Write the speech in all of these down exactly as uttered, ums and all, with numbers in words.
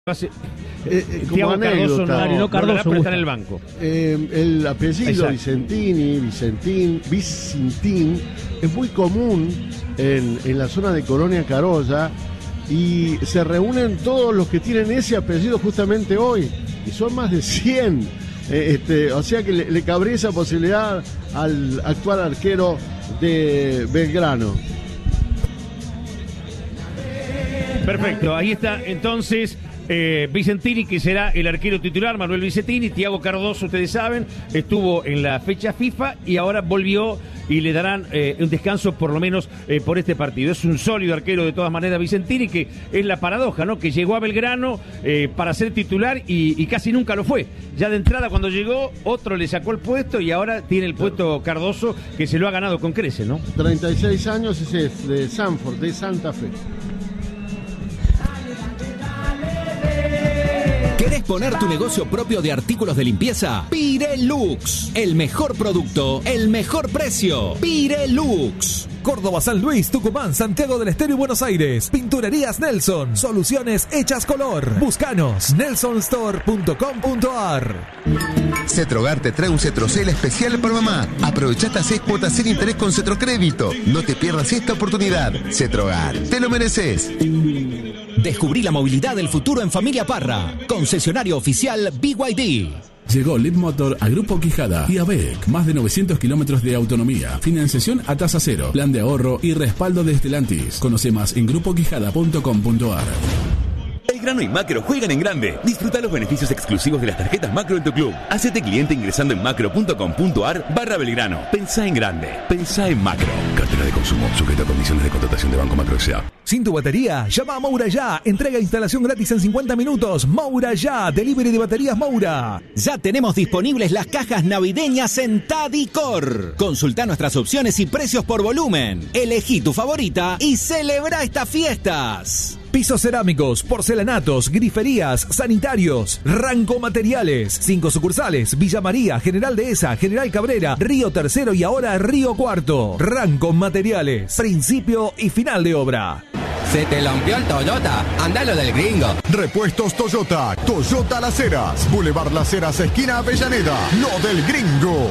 Hace, eh, eh, Thiago Cardoso no, no, no, Cardoso no pero está en el banco. Eh, el apellido Exacto. Vicentini, Vicentín, Vicentín es muy común en, en la zona de Colonia Carolla y se reúnen todos los que tienen ese apellido justamente hoy y son más de cien. Eh, este, o sea que le, le cabría esa posibilidad al actual arquero de Belgrano. Perfecto, ahí está entonces eh, Vicentini, que será el arquero titular. Manuel Vicentini. Thiago Cardoso, ustedes saben, estuvo en la fecha FIFA y ahora volvió y le darán eh, un descanso por lo menos eh, por este partido. Es un sólido arquero de todas maneras Vicentini, que es la paradoja, ¿no? Que llegó a Belgrano eh, para ser titular y, y casi nunca lo fue. Ya de entrada cuando llegó, otro le sacó el puesto y ahora tiene el puesto Cardoso, que se lo ha ganado con creces, ¿no? treinta y seis años, ese es de Sanford, de Santa Fe. ¿Querés poner tu negocio propio de artículos de limpieza? Pirelux. El mejor producto, el mejor precio. Pirelux. Córdoba, San Luis, Tucumán, Santiago del Estero y Buenos Aires. Pinturerías Nelson. Soluciones hechas color. Búscanos. nelson store punto com punto ar. Cetrogar te trae un Cetrocel especial para mamá. Aprovecha hasta seis cuotas sin interés con Cetrocrédito. No te pierdas esta oportunidad. Cetrogar, te lo mereces. Descubrí la movilidad del futuro en Familia Parra. Concesionario oficial B Y D. Llegó Leadmotor a Grupo Quijada y a B E C. Más de novecientos kilómetros de autonomía, financiación a tasa cero, plan de ahorro y respaldo de Stellantis. Conoce más en grupo quijada punto com punto ar. Belgrano y Macro juegan en grande. Disfruta los beneficios exclusivos de las tarjetas Macro en tu club. Hacete cliente ingresando en macro punto com punto ar barra Belgrano. Pensá en grande. Pensá en Macro. Cartera de consumo, sujeta a condiciones de contratación de Banco Macro S A. Sin tu batería, llama a Moura Ya. Entrega e instalación gratis en cincuenta minutos. Moura Ya. Delivery de baterías Moura. Ya tenemos disponibles las cajas navideñas en Tadicor. Consulta nuestras opciones y precios por volumen. Elegí tu favorita y celebra estas fiestas. Pisos cerámicos, porcelanatos, griferías, sanitarios, Ranco Materiales. Cinco sucursales: Villa María, General Dehesa, General Cabrera, Río Tercero y ahora Río Cuarto. Ranco Materiales. Principio y final de obra. ¿Se te lampió el Toyota? Andalo del Gringo. Repuestos Toyota. Toyota Las Heras. Boulevard Las Heras, esquina Avellaneda. Lo del Gringo.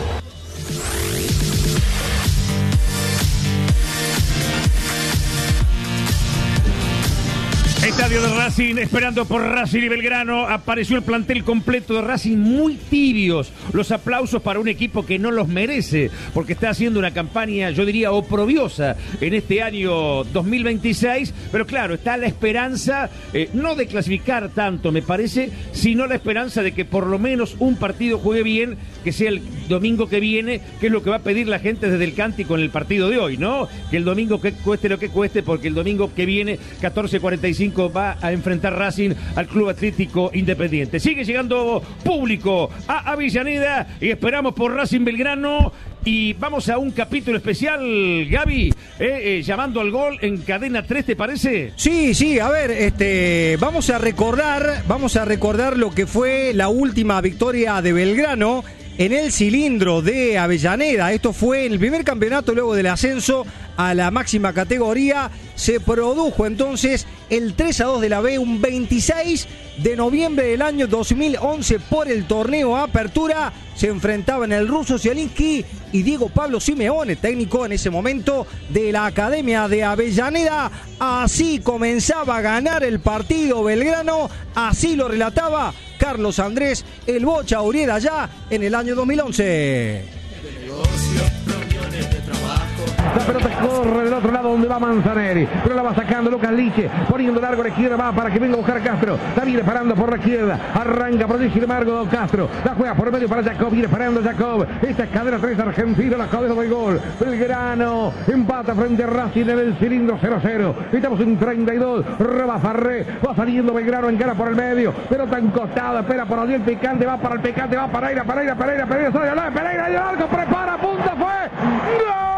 Estadio de Racing, esperando por Racing y Belgrano. Apareció el plantel completo de Racing, muy tibios. Los aplausos para un equipo que no los merece, porque está haciendo una campaña, yo diría, oprobiosa en este año dos mil veintiséis. Pero claro, está la esperanza, eh, no de clasificar tanto, me parece, sino la esperanza de que por lo menos un partido juegue bien, que sea el domingo que viene, que es lo que va a pedir la gente desde el Canti con el partido de hoy, ¿no? Que el domingo que cueste lo que cueste, porque el domingo que viene, catorce cuarenta y cinco, va a enfrentar Racing al Club Atlético Independiente. Sigue llegando público a Avellaneda y esperamos por Racing Belgrano. Y vamos a un capítulo especial, Gaby, eh, eh, llamando al gol en Cadena tres, ¿te parece? Sí, sí, a ver, este, vamos a recordar, vamos a recordar lo que fue la última victoria de Belgrano en el cilindro de Avellaneda. Esto fue en el primer campeonato luego del ascenso a la máxima categoría. Se produjo entonces el tres a dos de la B, un veintiséis de noviembre del año dos mil once por el torneo Apertura. Se enfrentaban el ruso Zielinski y Diego Pablo Simeone, técnico en ese momento de la Academia de Avellaneda. Así comenzaba a ganar el partido Belgrano, así lo relataba Carlos Andrés El Bocha Uriel allá en el año dos mil once. La pelota corre del otro lado donde va Manzaneri, pero la va sacando Lucas Liche, poniendo largo a la izquierda, va para que venga a buscar a Castro, la viene parando por la izquierda, arranca por allí, sin embargo Don Castro, la juega por el medio para Jacob, viene parando Jacob, esta es cadena tres argentino, la cabeza del gol, Belgrano empata frente a Racing en el cilindro cero a cero, estamos en treinta y dos, roba Farré, va saliendo Belgrano, encara por el medio, pelota encostada, espera por allí el picante, va para el picante, va Pereira, Pereira, Pereira, Pereira, sale al lado, Pereira, y el arco, prepara, punta, fue, ¡gol!